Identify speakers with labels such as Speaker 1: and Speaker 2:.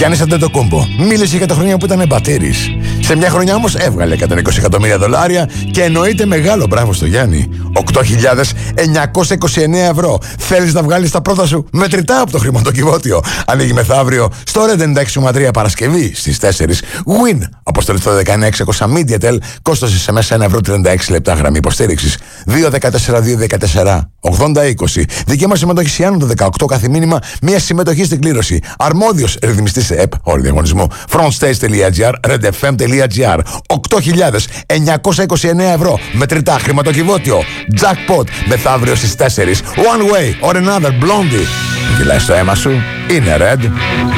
Speaker 1: Γιάννης Αντετοκούμπο μίλησε για τα χρόνια που ήταν μπατήρης. Σε μια χρονιά όμως έβγαλε 120 εκατομμύρια δολάρια και εννοείται μεγάλο μπράβο στο Γιάννη. 8.929 ευρώ. Θέλεις να βγάλεις τα πρώτα σου μετρητά από το χρηματοκιβώτιο? Ανοίγει μεθαύριο στο Red 96,3 Παρασκευή στις 4. Win. Αποστολή στο 19600 MediaTel. Κόστος SMS 1,36 λεπτά γραμμή υποστήριξης. 214-214-80-20. Δική μας συμμετοχή άνω το 18 κάθε μήνυμα. Μια συμμετοχή στην κλήρωση. Αρμόδιος ρυθμιστής ΕΠ. Όρο διαγωνισμού. Frontstage.gr. redfm.gr. 8.929 ευρώ. Μετρητά χρηματοκιβώτιο. Jackpot. Μεθαύριο στις 4. One way or another. Blondie. Μιλάει στο αίμα σου. Είναι Red.